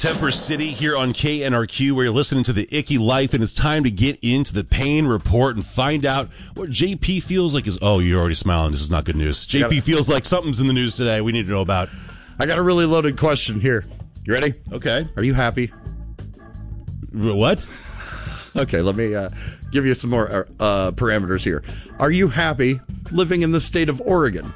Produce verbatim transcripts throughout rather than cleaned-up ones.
Temper City here on K N R Q, where you're listening to The Icky Life, and it's time to get into the pain report and find out what J P feels like is, oh, you're already smiling. This is not good news. J P feels like something's in the news today we need to know about. I got a really loaded question here. You ready? Okay. Are you happy? What? Okay, let me uh, give you some more uh, parameters here. Are you happy living in the state of Oregon?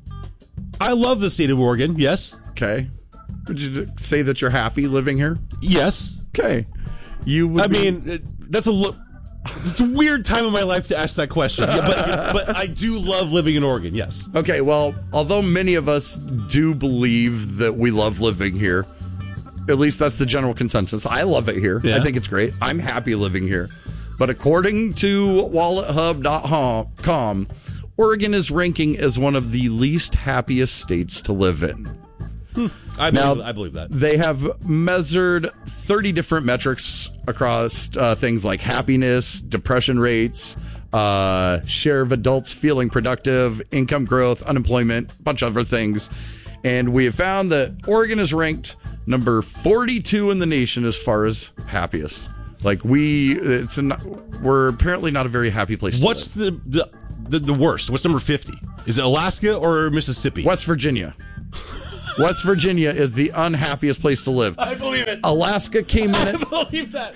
I love the state of Oregon, yes. Okay. Would you say that you're happy living here? Yes. Okay. You would I be- mean, it, that's a lo- it's a weird time in my life to ask that question. Yeah, but, but I do love living in Oregon, yes. Okay, well, although many of us do believe that we love living here, at least that's the general consensus. I love it here. Yeah. I think it's great. I'm happy living here. But according to wallet hub dot com, Oregon is ranking as one of the least happiest states to live in. Hmm. I, believe, Now, I believe that. They have measured thirty different metrics across uh, things like happiness, depression rates, uh, share of adults feeling productive, income growth, unemployment, a bunch of other things. And we have found that Oregon is ranked number forty-two in the nation as far as happiest. Like we, it's an, we're apparently not a very happy place to What's live. the, the, the, the worst? What's number fifty? Is it Alaska or Mississippi? West Virginia. West Virginia is the unhappiest place to live. I believe it. Alaska came in I at, believe that.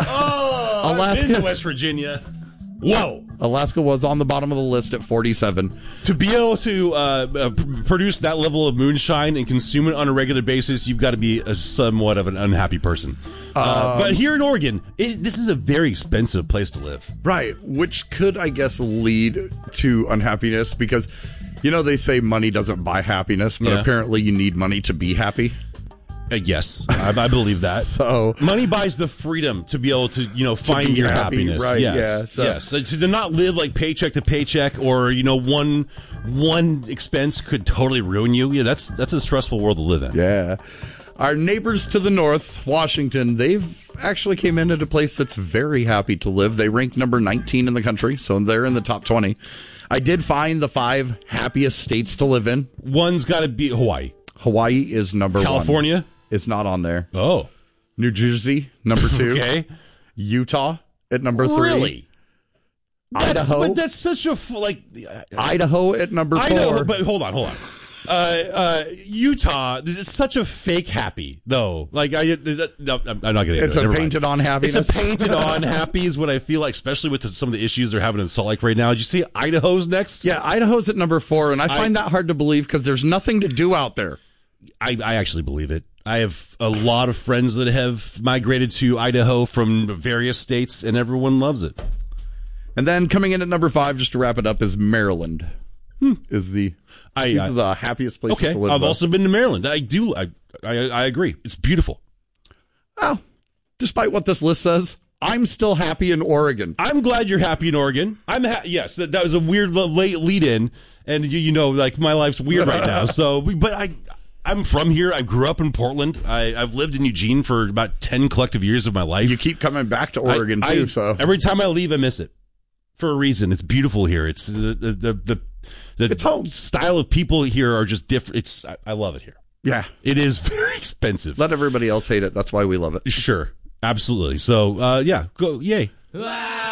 Oh, Alaska- I've been to West Virginia. Whoa. Alaska was on the bottom of the list at forty-seven. To be able to uh, uh, p- produce that level of moonshine and consume it on a regular basis, you've got to be a somewhat of an unhappy person. Uh, Um, but here in Oregon, it, this is a very expensive place to live. Right, which could, I guess, lead to unhappiness because, you know, they say money doesn't buy happiness, but Yeah. apparently you need money to be happy. Uh, yes, I, I believe that. So Money buys the freedom to be able to, you know, find be your happy, happiness. right, Yes. yeah, so- yes. So to not live like paycheck to paycheck, or you know, one one expense could totally ruin you. Yeah, that's that's a stressful world to live in. Yeah. Our neighbors to the north, Washington, they've actually came in at a place that's very happy to live. They ranked number nineteen in the country, so they're in the top twenty. I did find the five happiest states to live in. One's got to be Hawaii. Hawaii is number California? one. It's not on there. Oh, New Jersey, number two. okay. Utah at number three. Really? That's, Idaho. but that's such a f- like. Idaho at number four. I know, but hold on, hold on. Uh, uh, Utah, this is such a fake happy, though. Like, I, no, I'm not going to. It's a painted on happiness. It's a painted on happy is what I feel like, especially with the, some of the issues they're having in Salt Lake right now. Did you see Idaho's next? Yeah, Idaho's at number four, and I find I- that hard to believe because there's nothing to do out there. I, I actually believe it. I have a lot of friends that have migrated to Idaho from various states, and everyone loves it. And then coming in at number five, just to wrap it up, is Maryland. Hmm. Is the I, these I- are the happiest places Okay, to live. I've though. also been to Maryland. I do. I, I I agree. It's beautiful. Well, despite what this list says, I'm still happy in Oregon. I'm glad you're happy in Oregon. I'm ha- yes. That, that was a weird l- late lead in, and you, you know, like my life's weird right now. So, but I. I'm from here. I grew up in Portland. I, I've lived in Eugene for about ten collective years of my life. You keep coming back to Oregon I- too. I- So every time I leave, I miss it for a reason. It's beautiful here. It's the the the the, the It's home. style of people here are just different. It's I, I love it here. yeah, It is very expensive. let everybody else hate it. That's why we love it. Sure, absolutely. So uh, yeah, go yay. Ah!